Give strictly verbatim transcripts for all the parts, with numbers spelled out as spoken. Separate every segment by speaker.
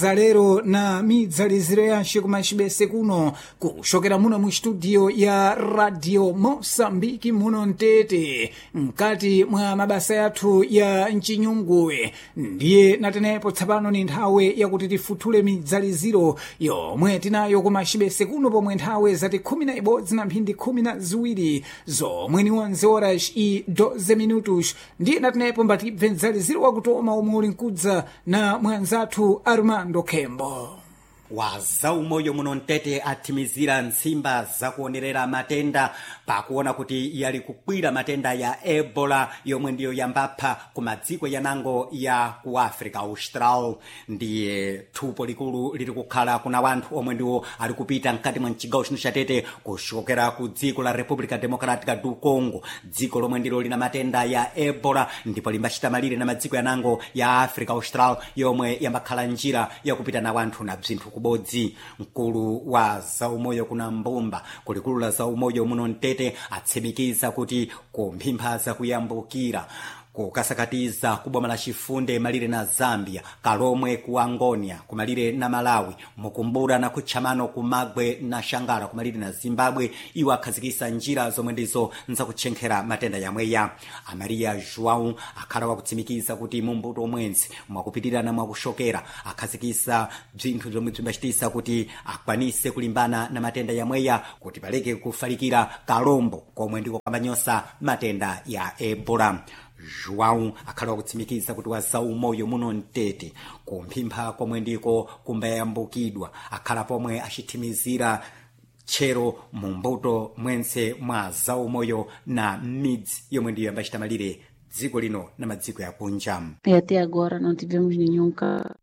Speaker 1: zalero na midzaliziro yanshe kumachibese kuno kushokera muno mu studio ya radio Mosambiki muno Ntete mkati mwa mabasa yathu ya mchinyunguwe. Ndiye natenepo tsapano ni nthawe yakuti tifuthule midzaliziro yomwe tinayo kumachibese kuno pomwe nthawe zati khumi na ibodzi na mphindi khumi na ziwiri zomwe ni onze horas e doze minutos. Ndiye natenepo mbatibve mdzaliziro wakutoma omwe uli nkudza na mwanzathu Armando Kembo.
Speaker 2: Waza umoyo muno Ntete atimizira nsimba za kuonerera matenda pakuona kuti yali kukwira matenda ya Ebola yomwe ndiyo yambapha ku madziko yanango ya ku Africa Austral. Ndiye thupo likulu liri kukhala kuna wanthu omwe ndiwo ali kupita mkati mwa mchigawo chino cha Tete kushokera ku dziko la Republica Democratica du Congo, dziko lomwe ndilo lina matenda ya Ebola ndipo limbachita malire na madziko yanango ya Africa Austral yomwe yambakhala njira yakupita na wanthu na bzinthu kubodzi. Mkulu wa zaumoyo kuna Mbumba kulikulu la zaumoyo muno Ntete atsimikiza kuti kumphimpha za kuyambukira kukasakatiza kuboma la Chifunde malire na Zambia, Kalomwe ku Angonia kumalire na Malawi, Mukumbura na Kuchamano kumagwe na Shangara kumalire na Zimbabwe iwa akhazikisa njira zomwe ndizo nza kuchenkhera matenda yamweya. Amaria João akhala wakutsimikiza kuti mumbuto omwenzi mwakupitirana mwakushokera akhazikisa bzinthu zomwe zimbachitisa kuti akwanise kulimbana na matenda yamweya kuti paleke kufalikira kalombo komwe ndiko kamanyosa matenda ya Ebola. João akhala wakutsimikiza kuti wazaumoyo muno Ntete kumphimpha komwe ndiko kumbayambukidwa akhala pomwe achithimizira chero mumbuto mwense mwa zaumoyo na midzi yomwe ndiyo yambachita malire dziko lino na madziko ya kunja.
Speaker 3: E até agora não tivemos nenhum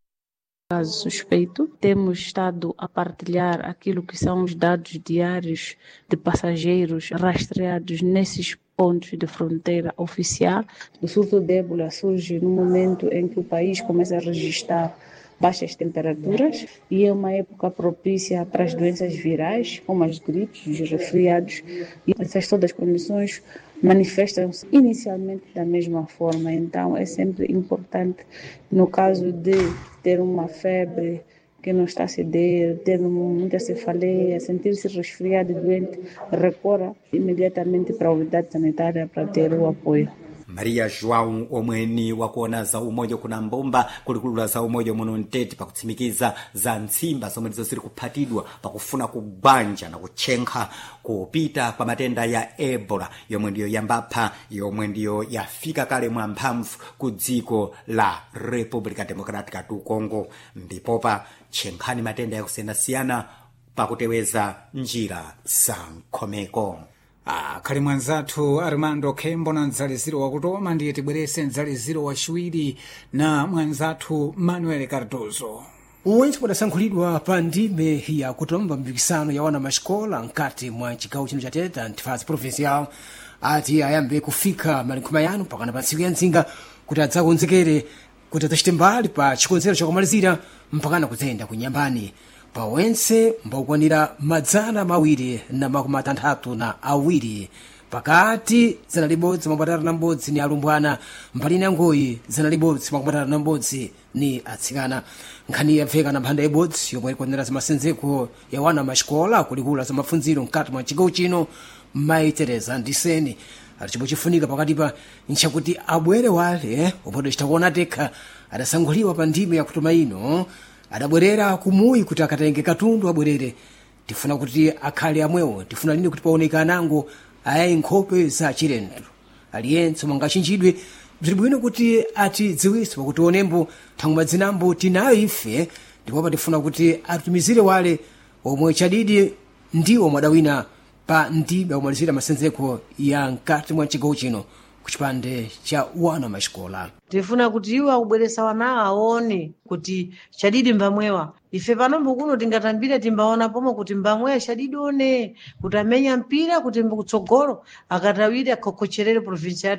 Speaker 3: caso suspeito. Temos estado a partilhar aquilo que são os dados diários de passageiros rastreados nesses pontos de fronteira oficial. O surto de ébola surge no momento em que o país começa a registrar baixas temperaturas e é uma época propícia para as doenças virais, como as gripes, os resfriados. E essas todas as condições manifestam-se inicialmente da mesma forma. Então é sempre importante, no caso de ter uma febre que não está a ceder, ter muita cefaleia, sentir-se resfriado e doente, recorra imediatamente para a unidade sanitária para ter o apoio.
Speaker 2: Maria João omweni wakuona za umoyo kuna Mbumba kulikulu za umoyo muno Ntete pakutsimikiza za nsimba zomwe ndizo ziri kuphatidwa pakufuna kubanja na kuchenkha kupita kwa matenda ya Ebola yomwe ndiyo yambapha yomwe ndiyo yafika kale mwa mphamvu ku dziko la Republica Democratica du Congo. Ndipopa chenkhani matenda yakusiyanasiyana pakuteweza njira za nkhomeko.
Speaker 1: Ah, kali mwanzathu Armando Kembo na mdzaliziro wakutoma ndiye tibwerese mdzaliziro wachiwiri na mwanzathu Manuel Cardozo.
Speaker 4: Uwenzi kudasankhulidwa pa ndime ya kutomba mpikisano ya wana mascola nkati mwa chigawo chino cha Tete antifasi provincial ati ayambe kufika malinkhuma yanu pakana pa ntsiku ya nzinga kuti adzakonzekere kuti adzachite mbali pa chikonzero chakumalizira mpakana kudzenda kunyambani. Pawense mbakwanira madzana mawiri na makumi atanthatu na awiri pakati zana libodzi makumi atatu na mbodzi ni alumbwana mbali ya ngoyi zana libodzi makumi atatu na mbodzi ni atsikana. Nkhani yabveka na mphanda ibodzi yomwe ikwanira za masenzeko ya wana mascola kulikula za mafunziro mkati mwa chigawo chino Mai Teresa Ndiseni alichimbo chifunika pakati pa nchakuti abwere wale opodo chitakuona tekha adasanguliwa pa ndime ya kutoma ino adabwerera kumuyi kuti akatenge katundu abwerere. Tifuna kuti akhale amwewo, tifuna lini kuti paoneka anango ayayi nkhope za chilendo aliyense mangachinjidwe bziri bwino kuti ati dziwise pakuti onembo thangu madzinambo tinayo ife ndipo tifuna kuti atumizire wale omwe chadidi ndiwo mwadawina pa ndime omalizira masenzeko ya nkati mwa chigawo chino kuchipande cha wana mascola.
Speaker 5: Tifuna kuti iwo akubweresa wana aone kuti chadidi mbamwewa. Ife panombo kuno tingatambire timbaona pomo kuti mbamwewa chadidi one kuti amenya mpira kuti mbukutsogolo akatawire akhokocherere provincia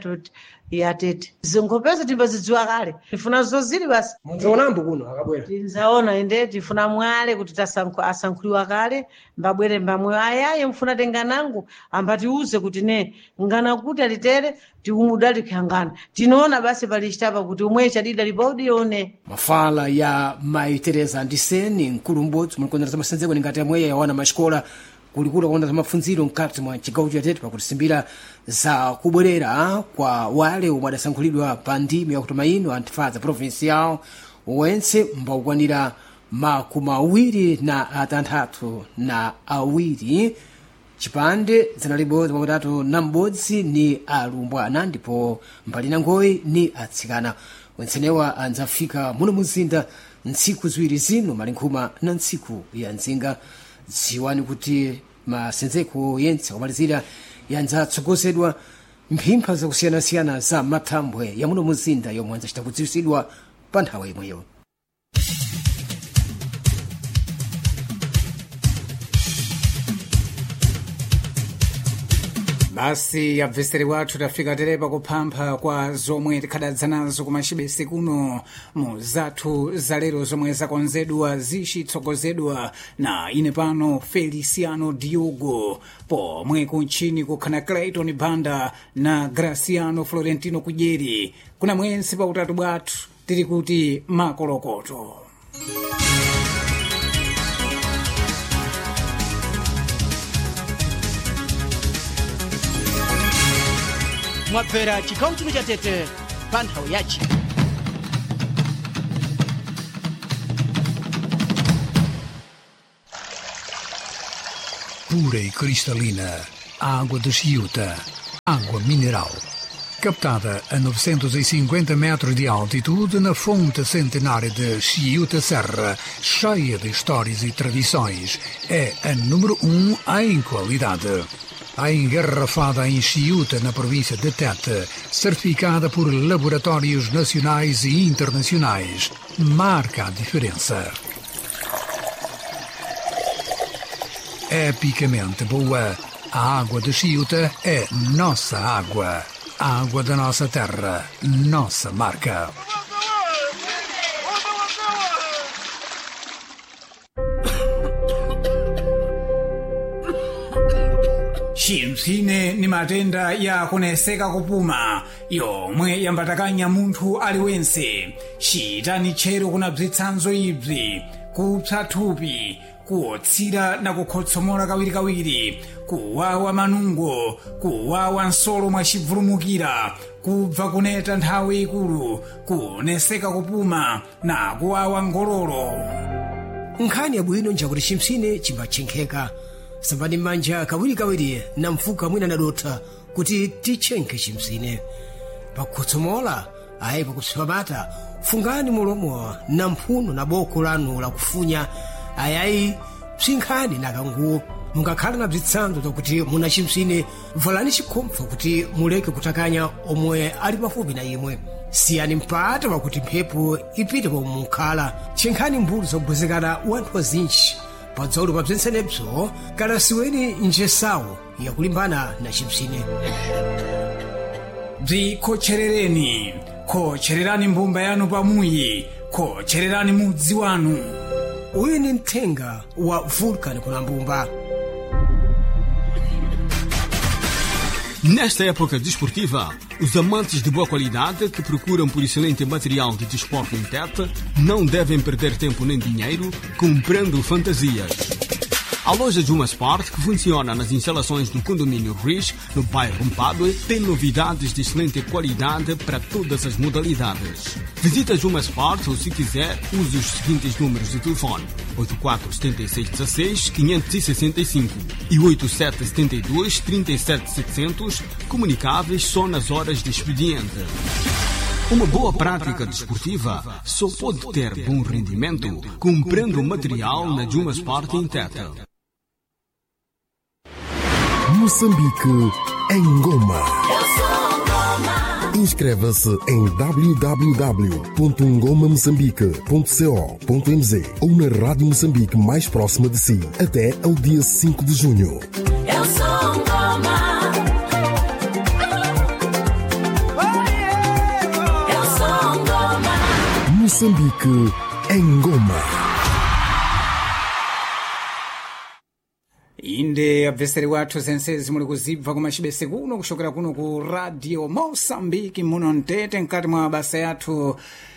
Speaker 5: ya Tete. Zinkopeza timbazidziwa kale. Tifuna zozili basi.
Speaker 4: Munzaonambo kuno akabwera.
Speaker 5: Tinzaona ende tifuna mwale kuti tasankhu asankhuliwa kale mbabwere mbamwewa ayaye mfuna tenga nangu ambatiuze kuti ne ngana kuti alitere tikumudali khangana. Tinoona basi pali chitapa kuti umwe chadida lipaudiyone
Speaker 4: mafala ya Mai Teresa Ndiseni mkulu m'bodzi mulikonera za masenzeko ngati yamweya yawana masikola kulikula kuona za mafunziro mkati mwa chigawo cha Tete pakusimbira za kubwerera kwa wale omwe adasankhulidwa pa ndime ya kutumaino antifaza provincial wense mbakukwanira makumi awiri na atanthatu na awiri chipande zana libodzi makumi atatu na m'bodzi ni alumbwana ndipo mbali na ngoyi ni atsikana wensenewa anzafika muno muzinda ntsiku ziwiri zino malinkhuma na ntsiku ya nzinga ziwani kuti masenzeko yense kumalizira yanzatsogozedwa mphimpha zakusiyana-siyana za mathambwe ya muno muzinda yomwe anzachita kudziwisidwa pa nthawi imweyo.
Speaker 1: basi abveseri wathu tafika terepa kuphampha kwa zomwe tikhadadza nazo kumachibesi kuno mu zathu zalero zomwe zakonzedwa zicitsogozedwa na ine pano Feliciano Diogo pomwe kunchini kukhana Clayton Banda na Graciano Florentino Kudyeri kuna mwensi pa utatu bwathu tiri kuti makolokoto.
Speaker 6: mwabvera chikhawu chino cha Tete pa nthawi yachi.
Speaker 7: Pura e cristalina, água de Chiuta, água mineral. Captada a novecentos e cinquenta metros de altitude na fonte centenária de Chiuta Serra, cheia de histórias e tradições, é a número um em qualidade. A engarrafada em Chiuta, na província de Tete, certificada por laboratórios nacionais e internacionais, marca a diferença. Epicamente boa, a água de Chiuta é nossa água. A água da nossa terra, nossa marca.
Speaker 1: Chimphine ni matenda ya kuneseka kupuma yomwe yambatakanya munthu aliwense. Chitani tchero kuna bzitsanzo ibzi kupsa thupi kuotsira na kukhotsomola kawirikawiri kuwawa manungo kuwawa nsolo mwachivulumukira kubva kuneta nthawi ikulu kuneseka kupuma na kuwawa ngololo.
Speaker 4: Nkhani yabwino njakuti chimphine chimbachenkeka sambani manja kawirikawiri na mfuka mwina nadotha kuti tichenke chimphine pakhotsomola ayi pakupsipamata fungani mulomo na mphuno na boko lanu la kufunya ayayi psinkhani na kanguwo mungakhala na bzitsanzo zakuti muna chimphine valani chikhompho kuti muleke kutakanya omwe ali pafupi na imwe. Siyani mpata wakuti mphepo ipite pomwe mukhala chenkhani mbulu zogwezekana wanthu wazinji padzaulo pa bzensenebzo kana siweni njesawo yakulimbana na chimphine.
Speaker 1: Bzikhocherereni khochererani mbumba yanu pamuyi khochererani mudzi wanu.
Speaker 4: Uyu ni mthenga wa Vulcan kuna mbumba.
Speaker 8: Nesta época desportiva, os amantes de boa qualidade que procuram por excelente material de desporto em Tete não devem perder tempo nem dinheiro comprando fantasias. A loja Juma Sport, que funciona nas instalações do condomínio Riz, no bairro Mpadue, tem novidades de excelente qualidade para todas as modalidades. Visita Juma Sport ou, se quiser, use os seguintes números de telefone: oito quatro sete seis um seis cinco seis cinco e oito sete sete dois três sete sete zero zero, comunicáveis só nas horas de expediente. Uma boa prática desportiva só pode ter bom rendimento comprando material na Juma Sport em Tete.
Speaker 9: Moçambique em Goma. Inscreva-se em w w w ponto ngoma moçambique ponto co ponto m z ou na Rádio Moçambique mais próxima de si até ao dia cinco de junho.
Speaker 10: Eu sou Ngoma. Eu sou Ngoma.
Speaker 9: Moçambique em Goma.
Speaker 1: inde abveseri wathu zensezi muli kuzibva ku machibese kuno kushokera kuno ku radio Mosambiki muno mtete mkati mwa mabasa yathu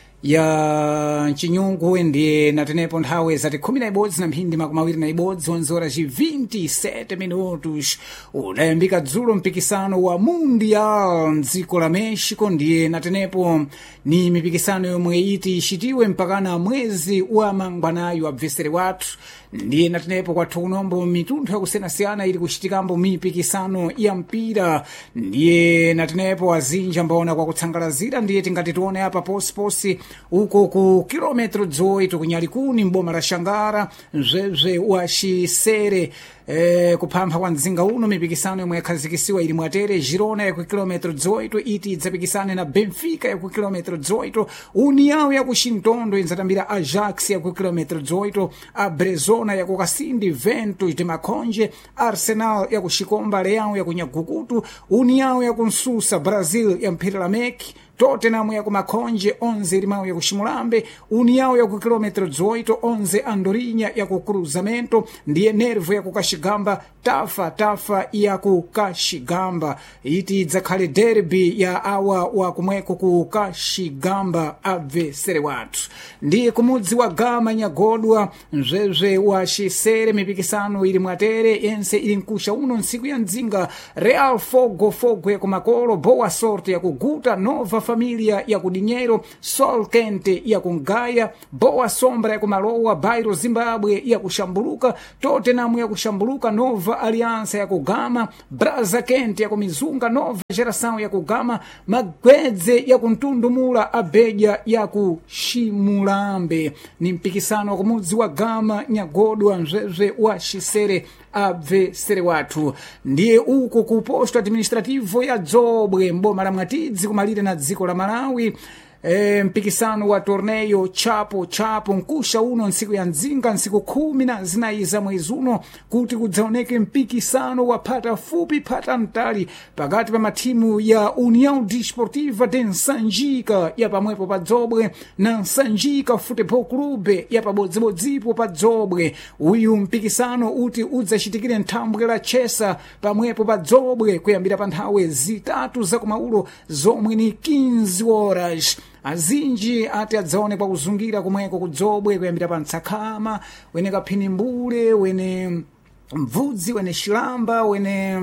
Speaker 1: ya chinyungu ndiye natenepo nthawi zati khumi na ibodzi na mphindi makumi awiri na ibodzi onze horas e vinte e sete minutos udayambika dzulo mpikisano wa mundial mdziko la Mexico ndiye natenepo ni mipikisano yomwe iti ishitiwe mpakana mwezi wa mangwanayo abveseri wathu ndiye natenepo kwathu kunombo mitunthu yakusiyanasiyana ili kuchitikambo mipikisano ya mpira ndiye natenepo azinji ambaona kwa kutsangalazira ndiye tingati tione apa posiposi uko ku kilometro zoito kunyalikuni mboma la Xangara mzwebzwe wa Xisere Eh, kuphampha kwa mzinga uno mipikisano yomwe yakhazikisiwa ili mwatere Girona ya ku kilometro zoito iti idzapikisane na Benfica ya ku kilometro zoito União ya ku Xintondo inzatambira Ajax ya ku kilometro zoito a Brezona ya ku Kasindi Ventos de Maconje Arsenal ya ku Xikomba Leão ya ku Nyagukutu União ya ku Nsusa Brazil ya Mphiri la Meki Tottenham ya ku Maconje onze Limão ya ku Ximulambe União ya ku kilometro zoito onze Andorinha ya ku Cruzamento ndiye Nervo ya ku Kaxigamba tafa tafa ya ku Kaxigamba iti idzakhale derby ya awa wa kumweko ku Kaxigamba abvesere wathu ndiye kumudzi wa Gama Nyagodwa mzwebzwe wa Xisere mipikisano ili mwatere yense ili nkusha uno nsiku ya nzinga Real Fogo Fogo ya ku Makolo Boa Sorte ya ku Guta Nova Familia ya ku Dinheiro Sol Quente ya ku Ngaya Boa Sombra ya ku Malowa Bairro Zimbabwe ya ku Xambuluka Tottenham ya ku Xambuluka Nova Aliança ya ku Gama Braza Quente ya ku Mizunga Nova Geração ya ku Gama Magwedze ya ku Ntundumula Abeja ya ku Ximulambe ni mpikisano wa kumudzi wa Gama Nyagodwa mzwebzwe wa Xisere abvesere wathu ndiye uko ku posto administrativo ya Dzobwe mboma la Mwatidzi kumalire na dziko la Malawi. E, mpikisano wa torneio chapo chapo nkusha uno nsiku ya nzinga nsiku kumi na zinayi za mwezi uno kuti kudzaoneke mpikisano wa pata fupi pata mtali pakati pa matimu ya União Desportiva de Nsanjika ya pamwepo pa Dzobwe na Nsanjika Futebol Clube ya pabodzibodzipo pa Dzobwe. Uyu mpikisano uti udzachitikire nthambwe la Chesa pamwepo pa Dzobwe kuyambira pa nthawi zitatu za kumaulo zomwe ni quinze horas. Azinji ati adzaone kwa kuzungira kumweko kudzobwe kuyambira pa Ntsakama wene Kaphinimbule wene Mvudzi wene Xilamba wene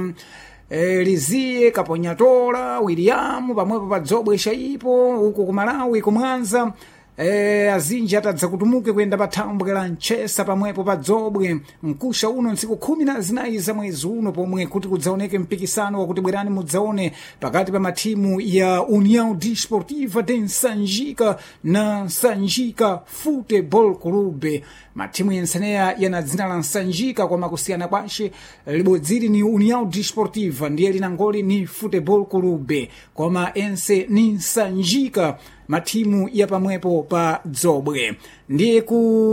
Speaker 1: eh, Lizie Kaponyatola William pamwepo pa Dzobwe xaipo uko ku Malawi ku Mwanza. Eh, azinji atadza kutumuke kuyenda pa thambwe la Nchesa pamwepo pa Dzobwe mkusha uno nsiku kumi na zinayi za mwezi uno pomwe kuti kudzaoneke mpikisano wakuti bwerani mudzaone pakati pa matimu ya União Desportiva de Nsanjika na Nsanjika Futebol Clube. Matimu yenseneya yana dzina la Nsanjika kwa makusiyana kwashe libodziri ni União Desportiva ndiye linangoli ni Futebol Clube koma ense ni Nsanjika matimu ya pamwepo pa Dzobwe. Ndiye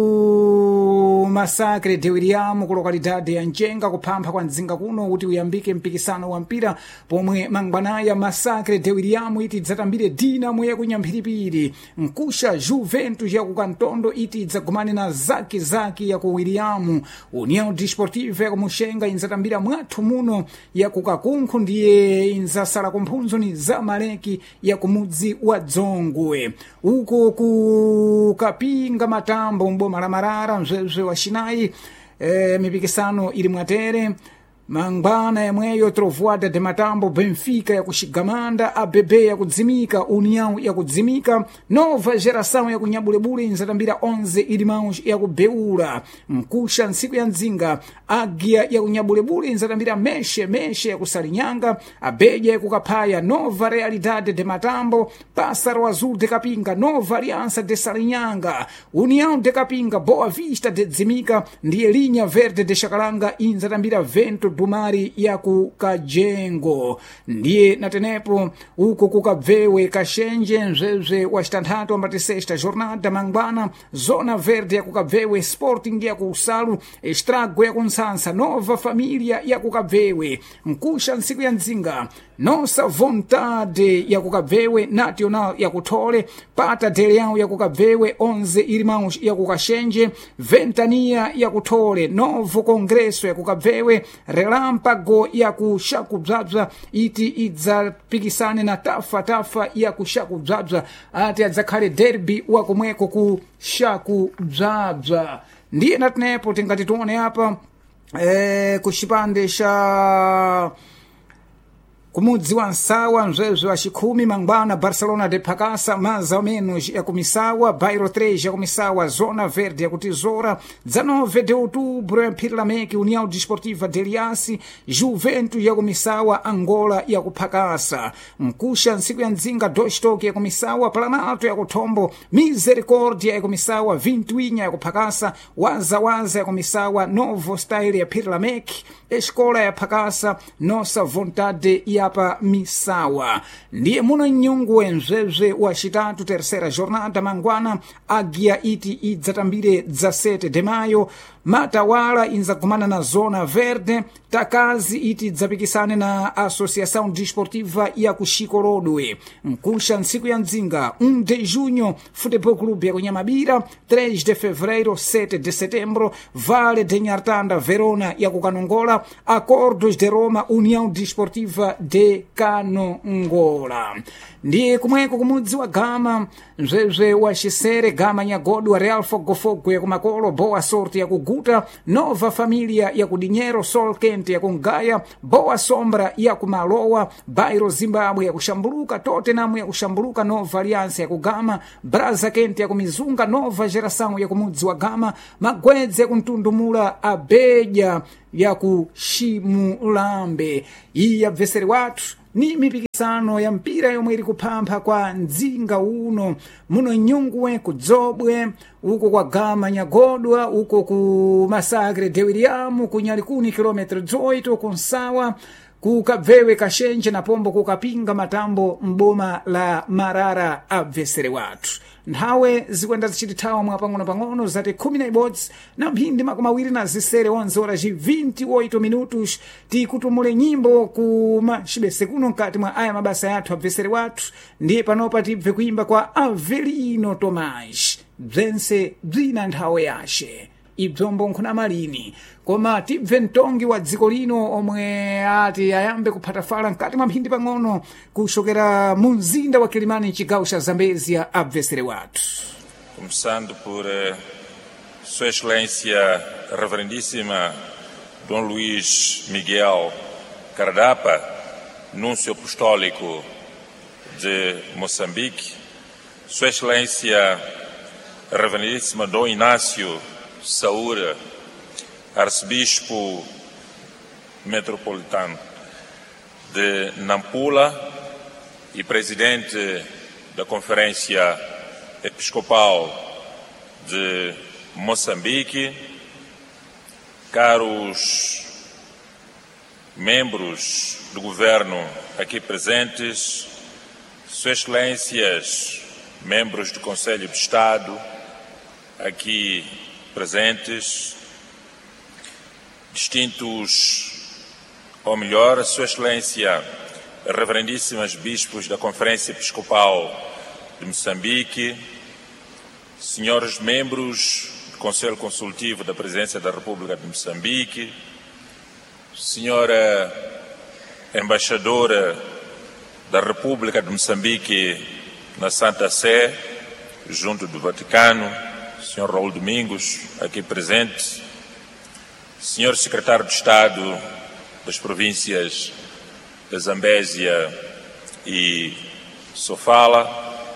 Speaker 1: ku Masacre de William ku lokalidade ya Njenga kuphampha kwa nzinga kuno kuti uyambike mpikisano wa mpira pomwe mangwanaya Masacre de William iti dzatambire Dinamo ya kunyamphiripiri nkusha Juventus ya ku Kantondo iti dzagumane na Zaki Zaki ya ku William. União Desportiva ya kumuxenga inzatambira mwathu muno ya ku Kakunkhu ndiye inzasala kumphunzo ni Zamaleki ya kumudzi wa Dzongwe. Uko ku Kapinga Matambo mboma la Marara mzwebzwe wa Xinayi e, mipikisano ili mwatere mangwana yamweyo Trovoada de Matambo Benfica ya kuxigamanda A B B ya kudzimika União ya kudzimika Nova Geração ya kunyabulebule inzatambira onze Ilimãos ya kubeula mkusha nsiku ya nzinga Águia ya kunyabulebule inzatambira Meshe Meshe ya kusalinyanga Abeja ya kukapaya Nova Realidade de Matambo Pássaro Azul de Kapinga Nova Aliança de Salinyanga União de Kapinga Boa Vista de Dzimika ndiye Linha Verde de Xakalanga inzatambira Vento dumari ya ku kajengo. Ndiye natenepo uko kukabvewe kashenje mzwebzwe wa xitanthatu ambati sexta jornada mangwana zona verde ya kukabvewe sporting ya kusalu estrago ya kunsansa nova família ya kukabvewe nkusha nsiku ya nzinga nossa vontade ya kukabvewe national ya kuthole pata deleão ya kukabvewe onze irmãos ya kukashenje ventania ya kuthole novo congresso ya kukabvewe relâmpago ya kuxakubzabza iti idzapikisane na tafa tafa ya kuxakubzabza ati adzakhale derby wa komweko ku xakubzabza. Ndiye natenepo tingati tione apa eh, ku xipande xa kumudzi wa Nsawa mzwebzwe wa xikhumi mangwana Barcelona de Pacasa mais ou menos ya kumisawa bairro três ya kumisawa zona verde ya kutizora dezenove de outubro ya mphiri lameki União Desportiva de Eliasi Juventus ya kumisawa Angola ya kuphakasa mkusha nsiku ya nzinga Dostock ya kumisawa Planalto ya kuthombo Misericórdia ya kumisawa Vintuinha ya kuphakasa Wazawaza ya kumisawa Novo Style ya mphiri lameki Escola ya Phakasa Nossa Vontade ya pa misawa. Ndiye muno nyungu mzwebzwe wa xitatu terceira jornada mangwana agia iti idzatambire dezessete de maio matawala inzagumana na zona verde takazi iti idzapikisane na associação desportiva ya kuxikorodwe nkusha nsiku ya nzinga um de junho futebol clube ya kunyamabira três de fevereiro sete de setembro Vale de Nyartanda Verona ya kukanongola Acordos de Roma União Desportiva de Kanongola. Ndiye kumweko kumudzi wa Gama mzwebzwe wa Xisere Gama Nyagodwa Real Fogofogo ya kumakolo Boa Sorte ya kuguta Nova Família ya kudinheiro Sol Quente ya kungaya Boa Sombra ya kumalowa Bairro Zimbabwe ya kuxambuluka Tottenham ya kuxambuluka Nova Aliança ya kugama Braza Quente ya kumizunga Nova Geração ya kumudzi wa Gama Magwedze ya kuntundumula Abeja ya kuximulambe. Iyi yabveseri watu ni mipikisano ya mpira yomwe iri kuphampha kwa nzinga uno muno nyungwe kudzobwe uko kwa Gama Nyagodwa uko ku Masagre de William ku Nyalikuni kilometro dezoito ku Nsawa ku Kabvewe Kashenje na pombo kukapinga matambo mboma la Marara abvesere watu. Nthawe zikwenda zichitithawa mwapang'ono pang'ono zati khumi na ibodzi na mphindi makumi awiri na zisere onze horas de vinte e oito minutos tikutumule nyimbo ku maxibese kuno mkati mwa aya mabasa yathu abvesere wathu. Ndiye panopa tibve kuimba kwa Avelino Tomás bzense bzina nthawe yace ibzombo nkhuna malini koma tibve mtongi wa dziko lino omwe ati ayambe kuphatafala mkati mwa mphindi pang'ono kuxokera mu mzinda wa Kilimani mcigawo ca Zambezia abvesere wathu.
Speaker 11: Começando por uh, Sua Excelência Reverendíssima Dom Luís Miguel Cardapa, Núncio Apostólico de Moçambique, Sua Excelência Reverendíssima Dom Inácio Saúra, Arcebispo Metropolitano de Nampula e Presidente da Conferência Episcopal de Moçambique, caros membros do governo aqui presentes, Suas Excelências, membros do Conselho de Estado aqui presentes, distintos, ou melhor, Sua Excelência, Reverendíssimas Bispos da Conferência Episcopal de Moçambique, senhores membros do Conselho Consultivo da Presidência da República de Moçambique, senhora Embaixadora da República de Moçambique na Santa Sé, junto do Vaticano, senhor Raul Domingos, aqui presente, senhor Secretário de Estado das Províncias da Zambésia e Sofala,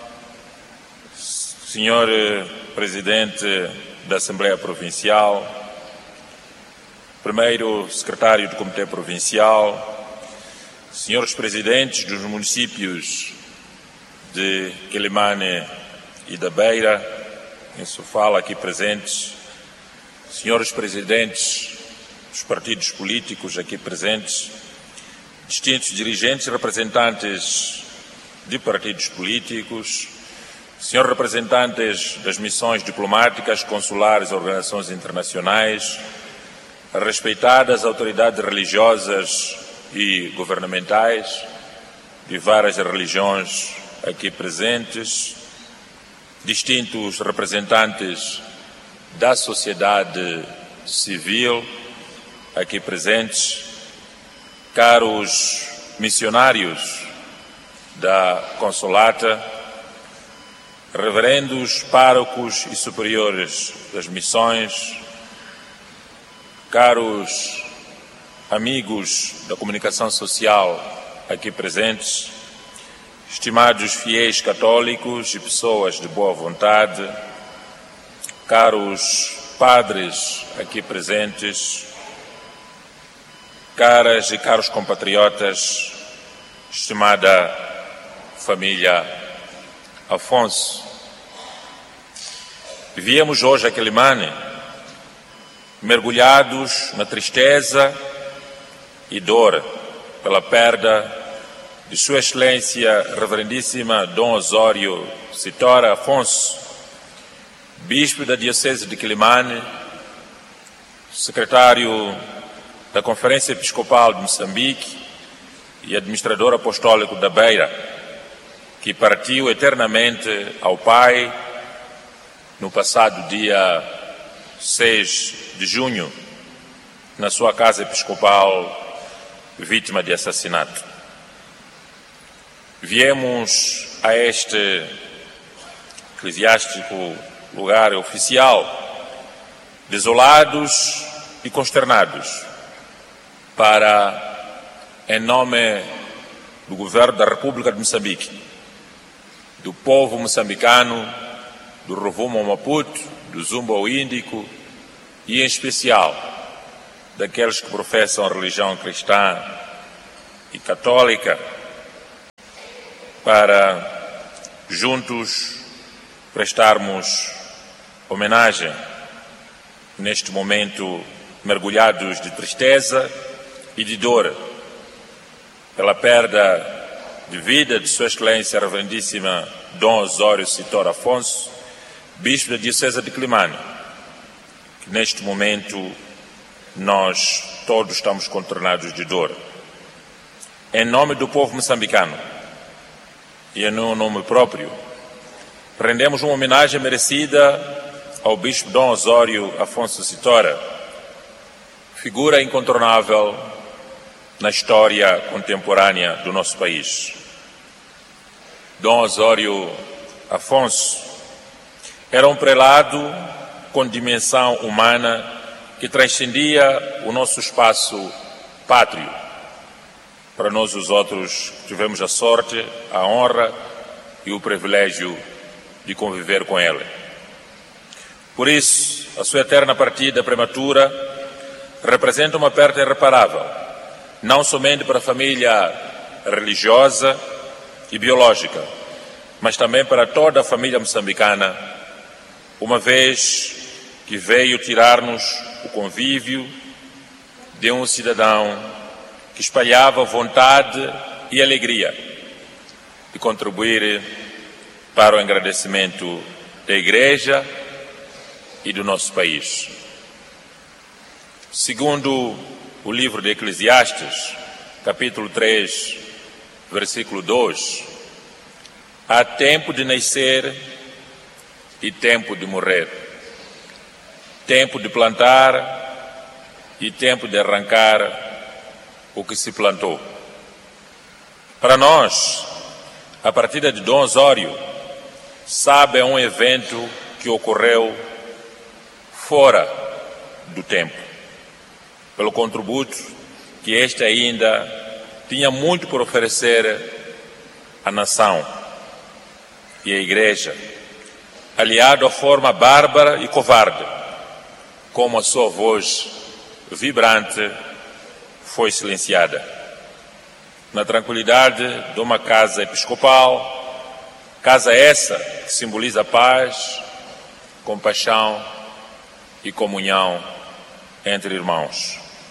Speaker 11: senhor Presidente da Assembleia Provincial, primeiro Secretário do Comitê Provincial, senhores Presidentes dos municípios de Quelimane e da Beira, em Sofala aqui presentes, senhores Presidentes dos partidos políticos aqui presentes, distintos dirigentes e representantes de partidos políticos, senhores representantes das missões diplomáticas, consulares e organizações internacionais, respeitadas autoridades religiosas e governamentais de várias religiões aqui presentes, distintos representantes da sociedade civil aqui presentes, caros missionários da Consolata, reverendos párocos e superiores das missões, caros amigos da comunicação social aqui presentes, estimados fiéis católicos e pessoas de boa vontade, caros padres aqui presentes, caras e caros compatriotas, estimada família Afonso. Viemos hoje a Quelimane mergulhados na tristeza e dor pela perda de Sua Excelência Reverendíssima Dom Osório Citora Afonso, Bispo da Diocese de Quelimane, Secretário da Conferência Episcopal de Moçambique e Administrador Apostólico da Beira, que partiu eternamente ao Pai no passado dia seis de junho, na sua casa episcopal, vítima de assassinato. Viemos a este eclesiástico lugar oficial, desolados e consternados, para, em nome do Governo da República de Moçambique, do povo moçambicano, do Rovuma Maputo, do Zumba Índico e, em especial, daqueles que professam a religião cristã e católica, para, juntos, prestarmos homenagem neste momento mergulhados de tristeza e de dor pela perda de vida de Sua Excelência Reverendíssima Dom Osório Citora Afonso, Bispo da Diocese de Quelimane, que neste momento nós todos estamos consternados de dor. Em nome do povo moçambicano e em meu nome próprio, rendemos uma homenagem merecida ao Bispo Dom Osório Afonso Citora, figura incontornável na história contemporânea do nosso país. Dom Osório Afonso era um prelado com dimensão humana que transcendia o nosso espaço pátrio. Para nós os outros tivemos a sorte, a honra e o privilégio de conviver com ele. Por isso, a sua eterna partida prematura representa uma perda irreparável, não somente para a família religiosa e biológica, mas também para toda a família moçambicana, uma vez que veio tirar-nos o convívio de um cidadão que espalhava vontade e alegria de contribuir para o engrandecimento da Igreja e do nosso país. Segundo o livro de Eclesiastes, capítulo três, versículo dois, há tempo de nascer e tempo de morrer, tempo de plantar e tempo de arrancar o que se plantou. Para nós, a partida de Dom Osório sabe é um evento que ocorreu fora do tempo, pelo contributo que este ainda tinha muito por oferecer à nação e à Igreja, aliado à forma bárbara e covarde, como a sua voz vibrante foi silenciada. Na tranquilidade de uma casa episcopal, casa essa que simboliza paz, compaixão e comunhão entre irmãos.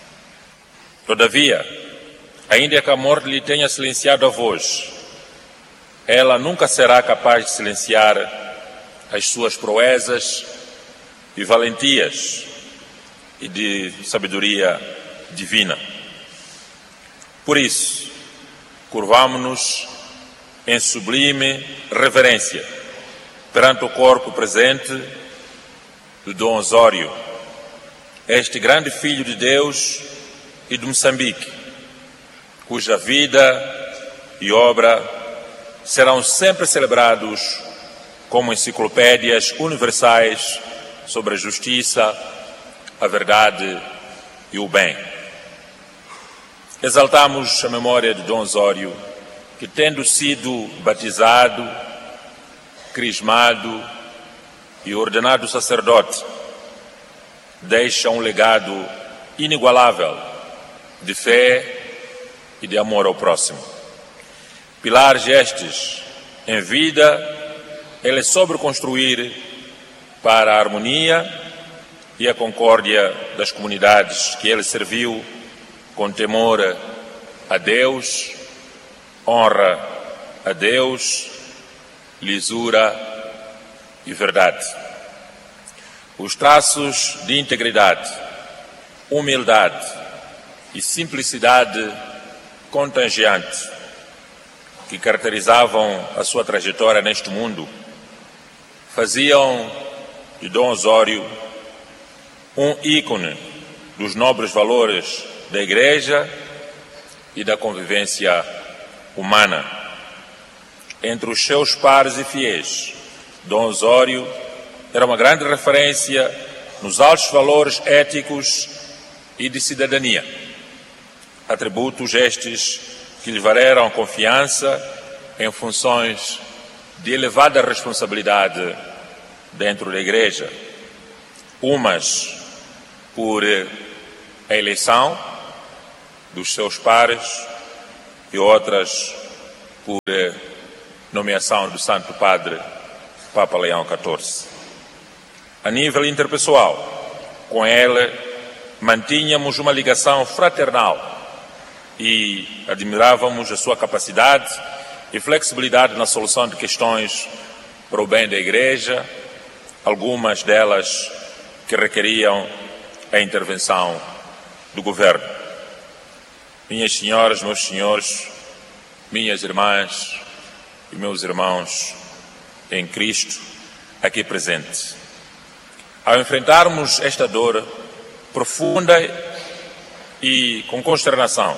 Speaker 11: Todavia, ainda que a morte lhe tenha silenciado a voz, ela nunca será capaz de silenciar as suas proezas e valentias e de sabedoria divina. Por isso, curvamo-nos em sublime reverência perante o corpo presente do Dom Osório, este grande filho de Deus e de Moçambique, cuja vida e obra serão sempre celebrados como enciclopédias universais sobre a justiça, a verdade e o bem. Exaltamos a memória de Dom Osório, que, tendo sido batizado, crismado e ordenado sacerdote, deixa um legado inigualável de fé e de amor ao próximo. Pilares estes, em vida, ele soube construir para a harmonia e a concórdia das comunidades que ele serviu com temor a Deus, honra a Deus, lisura e verdade. Os traços de integridade, humildade e simplicidade contagiante que caracterizavam a sua trajetória neste mundo faziam de Dom Osório um ícone dos nobres valores da Igreja e da convivência humana. Entre os seus pares e fiéis, Dom Osório era uma grande referência nos altos valores éticos e de cidadania, atributos estes que lhe valeram a confiança em funções de elevada responsabilidade dentro da Igreja, umas por a eleição dos seus pares e outras por nomeação do Santo Padre Papa Leão quatorze. A nível interpessoal, com ele mantínhamos uma ligação fraternal e admirávamos a sua capacidade e flexibilidade na solução de questões para o bem da Igreja, algumas delas que requeriam a intervenção do governo. Minhas senhoras, meus senhores, minhas irmãs e meus irmãos em Cristo aqui presentes, ao enfrentarmos esta dor profunda e com consternação,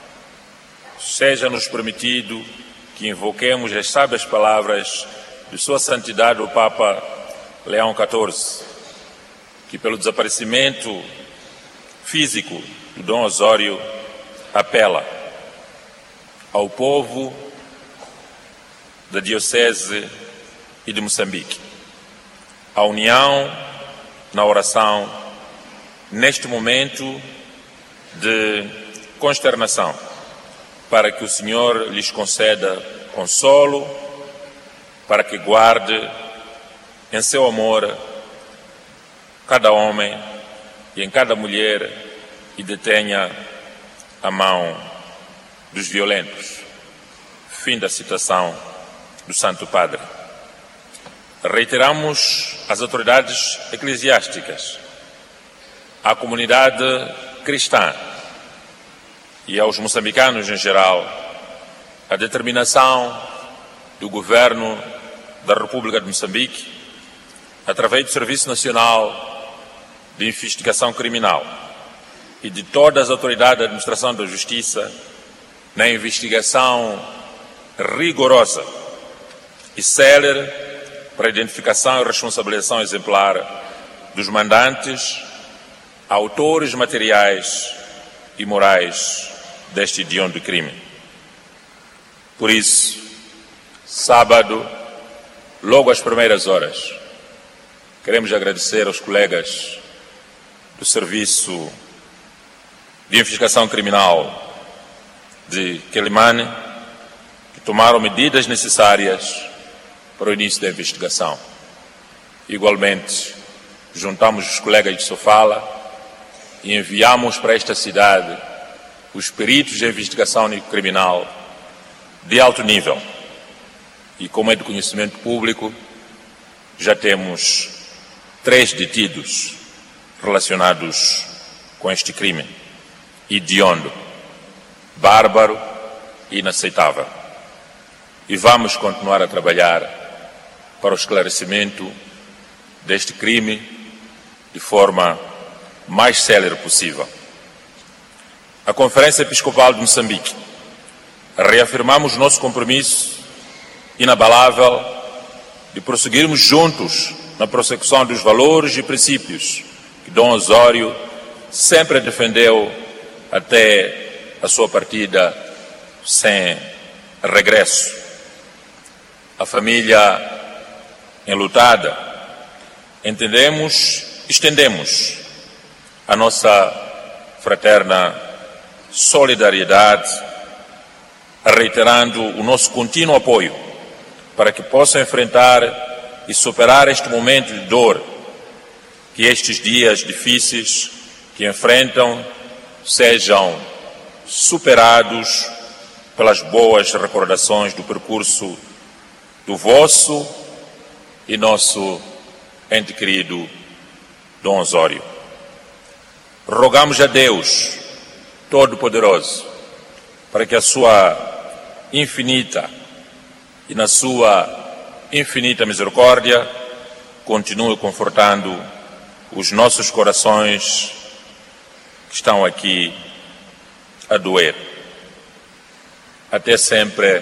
Speaker 11: seja-nos permitido que invoquemos as sábias palavras de Sua Santidade o Papa Leão quatorze, que pelo desaparecimento físico do Dom Osório apela ao povo da Diocese e de Moçambique, a união na oração neste momento de consternação, para que o Senhor lhes conceda consolo, para que guarde em seu amor cada homem e em cada mulher e detenha a mão dos violentos. Fim da citação do Santo Padre. Reiteramos às autoridades eclesiásticas, à comunidade cristã e aos moçambicanos em geral a determinação do governo da República de Moçambique, através do Serviço Nacional de Investigação Criminal e de todas as autoridades da administração da Justiça, na investigação rigorosa e célere para a identificação e responsabilização exemplar dos mandantes, autores materiais e morais deste hediondo crime. Por isso, sábado, logo às primeiras horas, queremos agradecer aos colegas do Serviço de Investigação Criminal de Quelimane, que tomaram medidas necessárias para o início da investigação. Igualmente, juntamos os colegas de Sofala e enviamos para esta cidade os peritos de investigação criminal de alto nível. E como é de conhecimento público, já temos três detidos relacionados com este crime hediondo, bárbaro e inaceitável. E vamos continuar a trabalhar para o esclarecimento deste crime de forma mais célere possível. A Conferência Episcopal de Moçambique reafirmamos nosso compromisso inabalável de prosseguirmos juntos na prossecução dos valores e princípios que Dom Osório sempre defendeu até a sua partida sem regresso. A família enlutada, entendemos, estendemos a nossa fraterna solidariedade, reiterando o nosso contínuo apoio para que possa enfrentar e superar este momento de dor, que estes dias difíceis que enfrentam sejam superados pelas boas recordações do percurso do vosso e nosso ente querido Dom Osório. Rogamos a Deus Todo-Poderoso para que a sua infinita e na sua infinita misericórdia continue confortando os nossos corações que estão aqui a doer. Até sempre,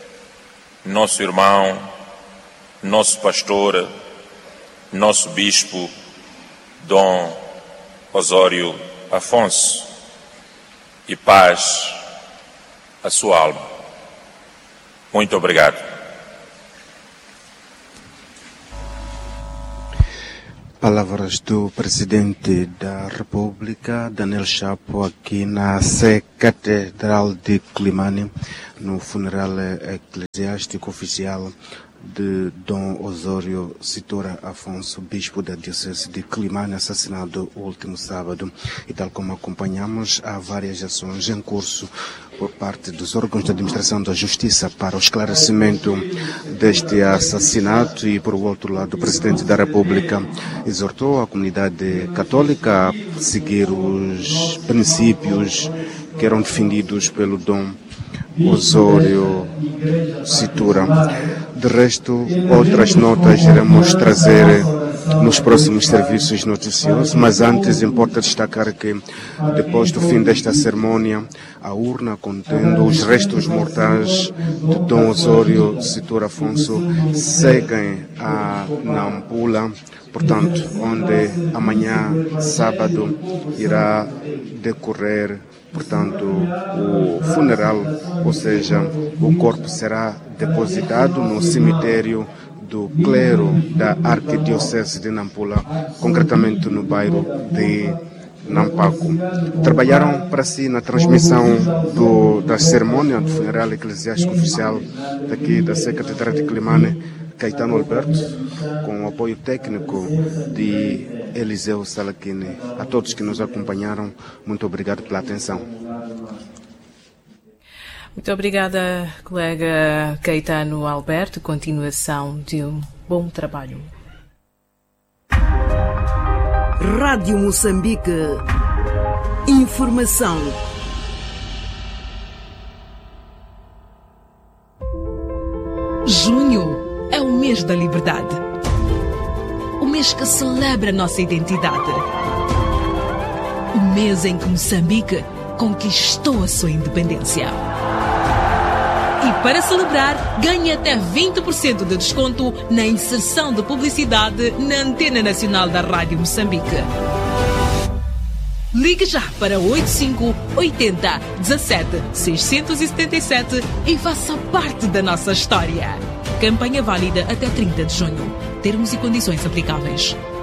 Speaker 11: nosso irmão, nosso pastor, nosso bispo, Dom Osório Afonso, e paz à sua alma. Muito obrigado.
Speaker 12: Palavras do Presidente da República, Daniel Chapo, aqui na Sé Catedral de Climane, no funeral eclesiástico oficial de Dom Osório Citura Afonso, bispo da Diocese de Climane, assassinado o último sábado. E tal como acompanhamos, há várias ações em curso por parte dos órgãos de administração da Justiça para o esclarecimento deste assassinato. E, por outro lado, o Presidente da República exortou a comunidade católica a seguir os princípios que eram defendidos pelo Dom Osório Citura. De resto, outras notas iremos trazer nos próximos serviços noticiosos, mas antes importa destacar que, depois do fim desta cerimônia, a urna contendo os restos mortais de Dom Osório Citura Afonso seguem a Nampula, portanto, onde amanhã, sábado, irá decorrer, portanto, o funeral, ou seja, o corpo será depositado no cemitério do clero da Arquidiocese de Nampula, concretamente no bairro de Nampaco. Trabalharam para si na transmissão do, da cerimônia do funeral eclesiástico oficial daqui da Sé Catedral de Climane, Caetano Alberto, com o apoio técnico de Eliseu Salakine. A todos que nos acompanharam, muito obrigado pela atenção.
Speaker 13: Muito obrigada, colega Caetano Alberto. Continuação de um bom trabalho.
Speaker 14: Rádio Moçambique. Informação.
Speaker 15: Junho é o mês da liberdade. O mês que celebra nossa identidade. O mês em que Moçambique conquistou a sua independência. E para celebrar, ganhe até vinte por cento de desconto na inserção de publicidade na Antena Nacional da Rádio Moçambique. Ligue já para oito cinco oito zero um sete seis sete sete e faça parte da nossa história. Campanha válida até trinta de junho. Termos e condições aplicáveis.